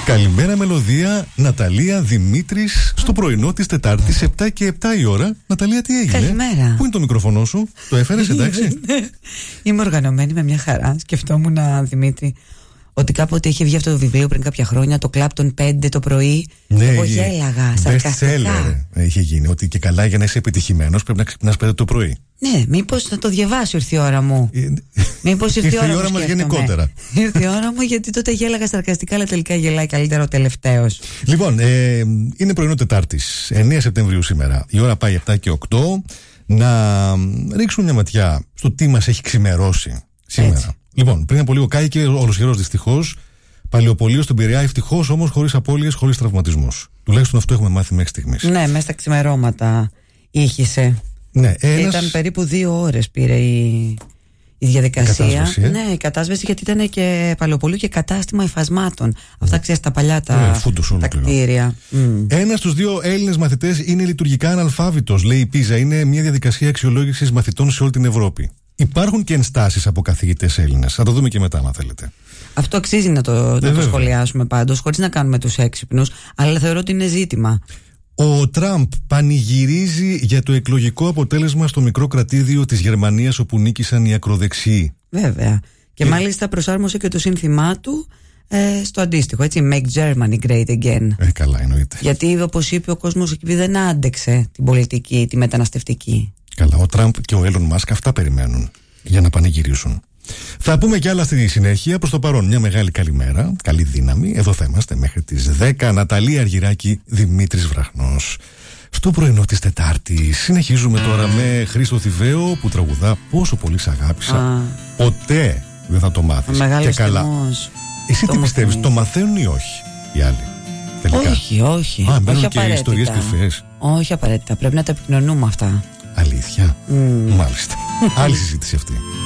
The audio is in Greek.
Καλημέρα μελωδία, Ναταλία Δημήτρης, στο πρωινό της Τετάρτης, 7 και 7 η ώρα. Ναταλία, τι έγινε? Καλημέρα. Πού είναι το μικρόφωνο σου? Το έφερες, εντάξει? Είμαι οργανωμένη με μια χαρά. Σκεφτόμουν, Δημήτρη, ότι κάποτε είχε βγει αυτό το βιβλίο πριν κάποια χρόνια, το Κλαπ των 5 το πρωί. Ναι, εγώ γέλαγα σαρκαστικά. Είχε γίνει ότι και καλά για να είσαι επιτυχημένος πρέπει να ξυπνάς 5 το πρωί. Ναι, μήπως να το διαβάσω, ήρθε η ώρα μου. Μήπως ήρθε η ώρα μας γενικότερα. Ήρθε η ώρα μου, γιατί τότε γέλαγα σαρκαστικά, αλλά τελικά γελάει καλύτερα ο τελευταίος. Λοιπόν, είναι πρωινό Τετάρτης, 9 Σεπτεμβρίου σήμερα. Η ώρα πάει 7 και 8. Να ρίξουμε μια ματιά στο τι μας έχει ξημερώσει σήμερα. Έτσι. Λοιπόν, πριν από λίγο κάηκε ολοσχερός δυστυχώς Παλαιοπωλείο στον Πειραιά, ευτυχώς όμως χωρίς απώλειες, χωρίς τραυματισμούς. Τουλάχιστον αυτό έχουμε μάθει μέχρι στιγμής. Ναι, μέσα στα ξημερώματα ήχησε. Ναι, Ήταν περίπου 2 ώρες πήρε η διαδικασία. Ναι, η κατάσβεση, γιατί ήταν και Παλαιοπωλείο και κατάστημα υφασμάτων. Αυτά ξέρεις, τα παλιά τα κτίρια. Ένας στους 2 Έλληνες μαθητές είναι λειτουργικά αναλφάβητος, λέει η Πίζα. Είναι μια διαδικασία αξιολόγησης μαθητών σε όλη την Ευρώπη. Υπάρχουν και ενστάσεις από καθηγητές Έλληνες. Θα το δούμε και μετά, αν θέλετε. Αυτό αξίζει να το σχολιάσουμε πάντως, χωρίς να κάνουμε τους έξυπνους, αλλά θεωρώ ότι είναι ζήτημα. Ο Τραμπ πανηγυρίζει για το εκλογικό αποτέλεσμα στο μικρό κρατήδιο της Γερμανίας όπου νίκησαν οι ακροδεξιοί. Βέβαια. Και μάλιστα προσάρμοσε και το σύνθημά του στο αντίστοιχο, έτσι, Make Germany Great Again. Καλά, εννοείται. Γιατί, όπως είπε, ο κόσμος εκεί δεν άντεξε την πολιτική, τη μεταναστευτική. Καλά, ο Τραμπ και ο Elon Musk αυτά περιμένουν για να πανηγυρίσουν. Θα πούμε κι άλλα στη συνέχεια. Προς το παρόν, μια μεγάλη καλημέρα, καλή δύναμη. Εδώ θα είμαστε μέχρι τις 10. Ναταλία Αργυράκη, Δημήτρης Βραχνός. Στο πρωινό της Τετάρτης. Συνεχίζουμε τώρα με Χρήστο Θηβαίο που τραγουδά «Πόσο πολύ σ' αγάπησα». Ποτέ δεν θα το μάθεις. Και καλά. Τιμός. Εσύ τι πιστεύεις, το μαθαίνουν ή όχι οι άλλοι? Τελικά. Όχι. Όχι και ιστορίες κρυφές. Όχι απαραίτητα. Πρέπει να τα επικοινωνούμε αυτά. Αλήθεια. Μάλιστα. Άλλη συζήτηση αυτή.